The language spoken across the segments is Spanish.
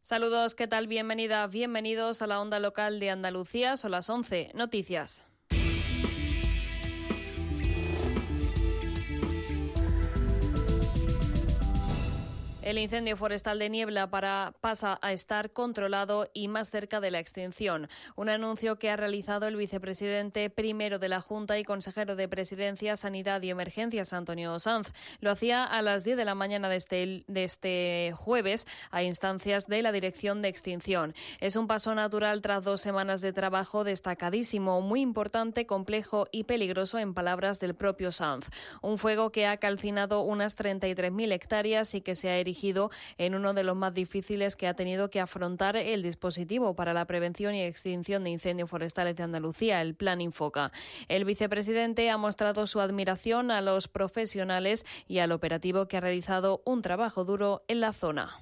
Saludos, ¿qué tal? Bienvenidas, bienvenidos a la onda local de Andalucía. Son las 11. Noticias. El incendio forestal de Niebla pasa a estar controlado y más cerca de la extinción. Un anuncio que ha realizado el vicepresidente primero de la Junta y consejero de Presidencia, Sanidad y Emergencias, Antonio Sanz. Lo hacía a las 10 de la mañana de este jueves a instancias de la Dirección de Extinción. Es un paso natural tras 2 semanas de trabajo destacadísimo, muy importante, complejo y peligroso en palabras del propio Sanz. Un fuego que ha calcinado unas 33.000 hectáreas y que se ha erigido en uno de los más difíciles que ha tenido que afrontar el dispositivo para la prevención y extinción de incendios forestales de Andalucía, el Plan Infoca. El vicepresidente ha mostrado su admiración a los profesionales y al operativo que ha realizado un trabajo duro en la zona.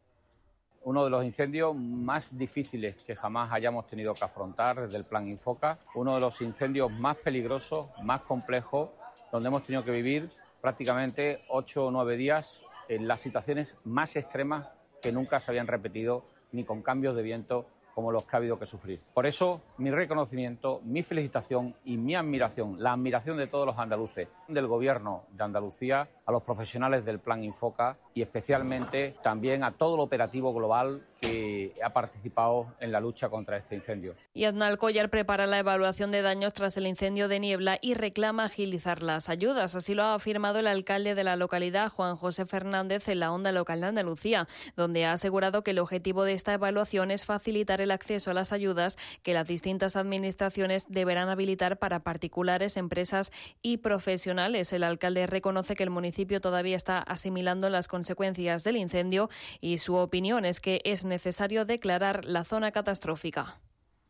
Uno de los incendios más difíciles que jamás hayamos tenido que afrontar desde el Plan Infoca, uno de los incendios más peligrosos, más complejos, donde hemos tenido que vivir prácticamente 8 o 9 días en las situaciones más extremas que nunca se habían repetido, ni con cambios de viento como los que ha habido que sufrir. Por eso, mi reconocimiento, mi felicitación y mi admiración, la admiración de todos los andaluces, del Gobierno de Andalucía, a los profesionales del Plan Infoca y especialmente también a todo el operativo global que ha participado en la lucha contra este incendio. Y Aznalcóllar prepara la evaluación de daños tras el incendio de Niebla y reclama agilizar las ayudas. Así lo ha afirmado el alcalde de la localidad, Juan José Fernández, en la onda local de Andalucía, donde ha asegurado que el objetivo de esta evaluación es facilitar el acceso a las ayudas que las distintas administraciones deberán habilitar para particulares, empresas y profesionales. El alcalde reconoce que el municipio todavía está asimilando las consecuencias del incendio y su opinión es que es necesario declarar la zona catastrófica.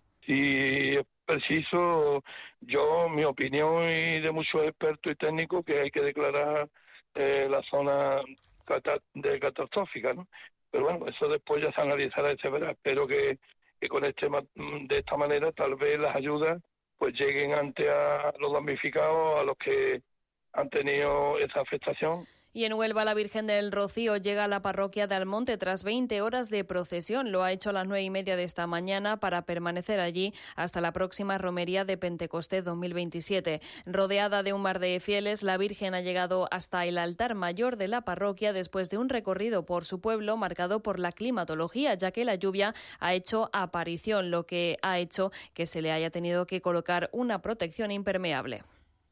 Sí, es preciso, mi opinión y de muchos expertos y técnicos, que hay que declarar la zona catastrófica, ¿no? Pero bueno, eso después ya se analizará y se verá. Espero que con de esta manera tal vez las ayudas pues lleguen ante a los damnificados, a los que han tenido esa afectación. Y en Huelva, la Virgen del Rocío llega a la parroquia de Almonte tras 20 horas de procesión. Lo ha hecho a las 9:30 de esta mañana para permanecer allí hasta la próxima romería de Pentecostés 2027. Rodeada de un mar de fieles, la Virgen ha llegado hasta el altar mayor de la parroquia después de un recorrido por su pueblo marcado por la climatología, ya que la lluvia ha hecho aparición, lo que ha hecho que se le haya tenido que colocar una protección impermeable.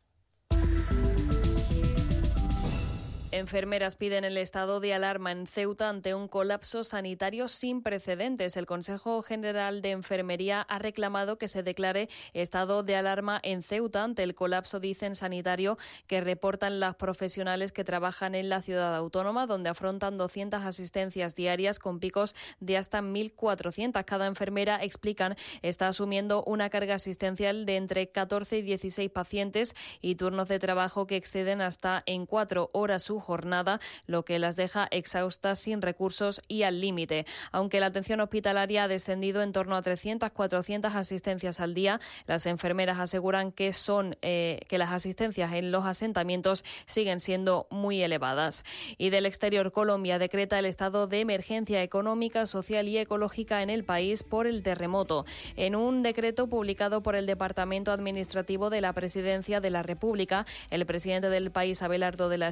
Enfermeras piden el estado de alarma en Ceuta ante un colapso sanitario sin precedentes. El Consejo General de Enfermería ha reclamado que se declare estado de alarma en Ceuta ante el colapso, dicen, sanitario que reportan las profesionales que trabajan en la ciudad autónoma, donde afrontan 200 asistencias diarias con picos de hasta 1.400. Cada enfermera, explican, está asumiendo una carga asistencial de entre 14 y 16 pacientes y turnos de trabajo que exceden hasta en 4 horas su jornada, lo que las deja exhaustas, sin recursos y al límite. Aunque la atención hospitalaria ha descendido en torno a 300-400 asistencias al día, las enfermeras aseguran que las asistencias en los asentamientos siguen siendo muy elevadas. Y del exterior, Colombia decreta el estado de emergencia económica, social y ecológica en el país por el terremoto. En un decreto publicado por el Departamento Administrativo de la Presidencia de la República, el presidente del país, Abelardo de la